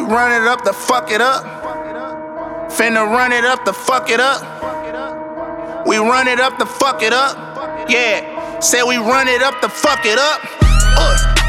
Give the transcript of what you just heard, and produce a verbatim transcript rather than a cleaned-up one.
run it up to fuck it up. Finna run it up to fuck it up. We run it up to fuck it up. Yeah, said we run it up to fuck it up. Uh.